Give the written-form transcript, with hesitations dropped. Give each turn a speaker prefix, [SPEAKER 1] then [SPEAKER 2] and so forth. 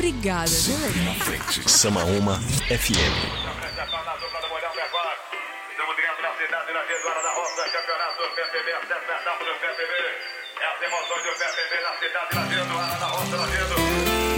[SPEAKER 1] Obrigada, viu?
[SPEAKER 2] Na frente, Samaúma FM.
[SPEAKER 3] Estamos dentro da cidade da Vitória da Roça, campeonato PPB, acesso da etapa do PPB. Essa emoção do PPB na cidade da Vitória da Roça,